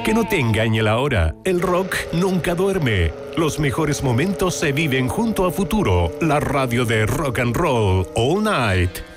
Que no te engañe la hora, el rock nunca duerme. Los mejores momentos se viven junto a Futuro, la radio de rock and roll all night.